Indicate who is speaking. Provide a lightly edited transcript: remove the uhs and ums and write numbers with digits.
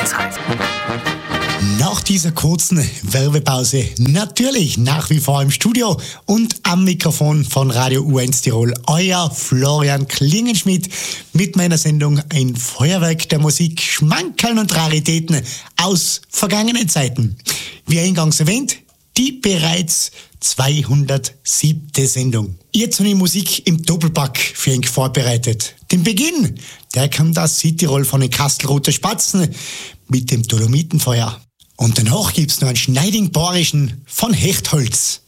Speaker 1: Nach dieser kurzen Werbepause natürlich nach wie vor im Studio und am Mikrofon von Radio U1 Tirol euer Florian Klingenschmidt mit meiner Sendung Ein Feuerwerk der Musik, Schmankerln und Raritäten aus vergangenen Zeiten. Wie eingangs erwähnt, die bereits 207. Sendung. Jetzt habe ich Musik im Doppelpack für euch vorbereitet. Den Beginn, der kommt aus Südtirol von den Kastelruther Spatzen mit dem Dolomitenfeuer. Und danach gibt's noch einen schneidigen Bayerischen von Hechtholz.